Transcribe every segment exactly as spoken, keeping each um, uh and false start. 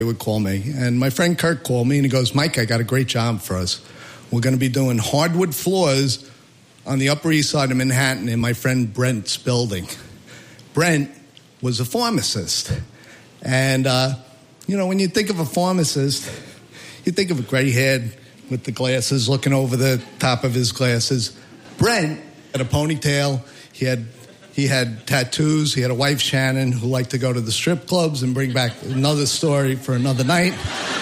They would call me, and my friend Kirk called me, and he goes, Mike, I got a great job for us. We're going to be doing hardwood floors on the Upper East Side of Manhattan in my friend Brent's building. Brent was a pharmacist. And, uh, you know, when you think of a pharmacist, you think of a gray-haired with the glasses looking over the top of his glasses. Brent had a ponytail. He had he had tattoos. He had a wife, Shannon, who liked to go to the strip clubs and bring back another story for another night.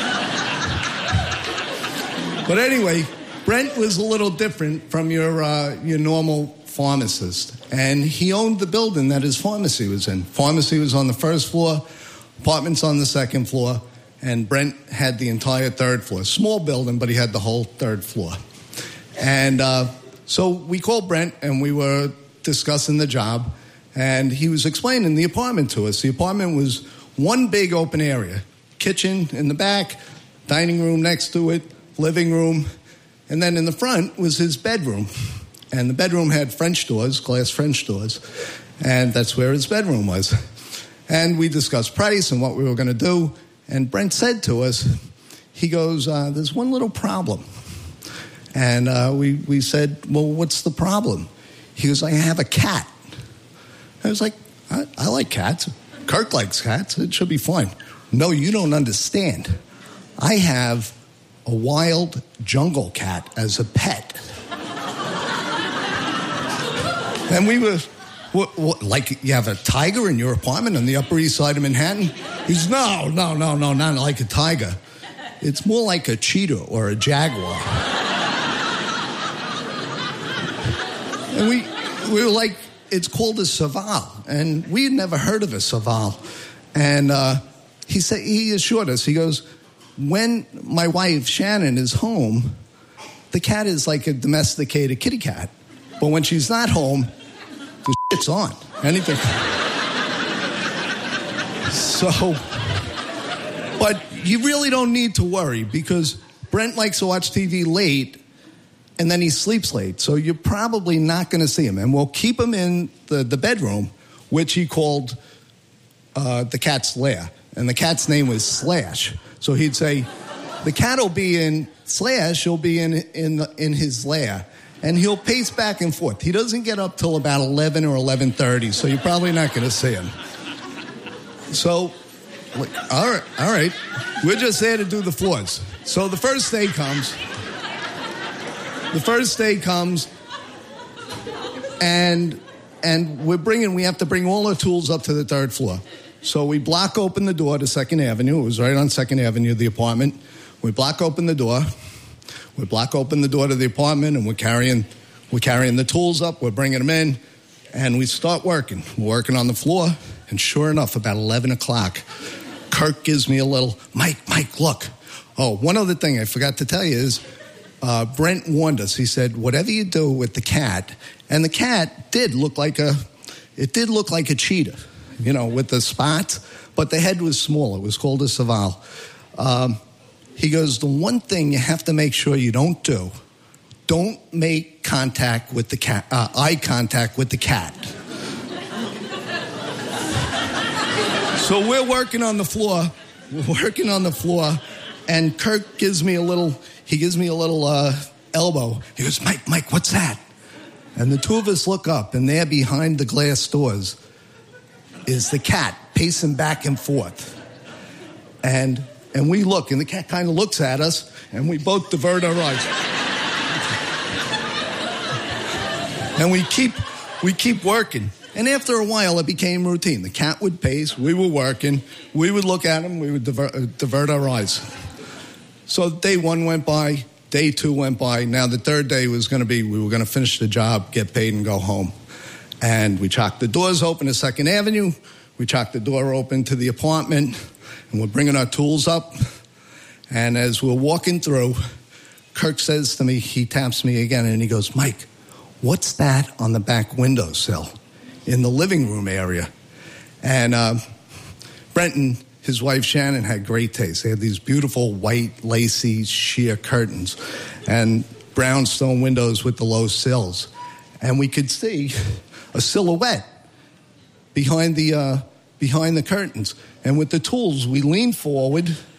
But anyway, Brent was a little different from your uh, your normal pharmacist. And he owned the building that his pharmacy was in. Pharmacy was on the first floor, apartments on the second floor, and Brent had the entire third floor. Small building, but he had the whole third floor. And uh, so we called Brent, and we were discussing the job, and he was explaining the apartment to us. The apartment was one big open area, kitchen in the back, dining room next to it, living room, and then in the front was his bedroom. And the bedroom had French doors, glass French doors, and that's where his bedroom was. And we discussed price and what we were going to do, and Brent said to us, he goes, uh, there's one little problem. And uh, we, we said, well, what's the problem? He goes, I have a cat. I was like, I, I like cats. Kirk likes cats. It should be fine. No, you don't understand. I have a wild jungle cat as a pet. And we were, what, what, like, you have a tiger in your apartment on the Upper East Side of Manhattan? He's, no, no, no, no, not like a tiger. It's more like a cheetah or a jaguar. And we we were like, it's called a Serval. And we had never heard of a Serval. And uh, he said, he assured us, he goes, when my wife, Shannon, is home, the cat is like a domesticated kitty cat. But when she's not home, the shit's on. Anything. So, but you really don't need to worry because Brent likes to watch T V late and then he sleeps late. So you're probably not going to see him. And we'll keep him in the, the bedroom, which he called uh, the cat's lair. And the cat's name was Slash. So he'd say, the cat will be in Slash, he'll be in, in, the, in his lair. And he'll pace back and forth. He doesn't get up till about eleven or eleven thirty, so you're probably not going to see him. So, all right, all right. We're just there to do the floors. So the first day comes. The first day comes, and and we're bringing. We have to bring all our tools up to the third floor. So we block open the door to Second Avenue. It was right on Second Avenue, the apartment. We block open the door. We block open the door to the apartment, and we're carrying, we're carrying the tools up. We're bringing them in, and we start working. We're working on the floor, and sure enough, about eleven o'clock, Kirk gives me a little, Mike, Mike, look. Oh, one other thing I forgot to tell you is uh, Brent warned us. He said, whatever you do with the cat, and the cat did look like a, it did look like a cheetah, you know, with the spots, but the head was smaller. It was called a Serval. Um, He goes, the one thing you have to make sure you don't do, don't make contact with the cat, uh, eye contact with the cat. So we're working on the floor, we're working on the floor, and Kirk gives me a little, he gives me a little uh, elbow. He goes, Mike, Mike, what's that? And the two of us look up, and there behind the glass doors is the cat pacing back and forth. And And we look, and the cat kind of looks at us, and we both divert our eyes. And we keep we keep working. And after a while, it became routine. The cat would pace, we were working, we would look at him, we would divert, uh, divert our eyes. So day one went by, day two went by. Now the third day was going to be, we were going to finish the job, get paid, and go home. And we chocked the doors open to Second Avenue. We chocked the door open to the apartment. And we're bringing our tools up. And as we're walking through, Kirk says to me, he taps me again, and he goes, Mike, what's that on the back windowsill in the living room area? And uh, Brent and his wife, Shannon, had great taste. They had these beautiful white, lacy, sheer curtains and brownstone windows with the low sills. And we could see a silhouette behind the... Uh, behind the curtains. And with the tools, we leaned forward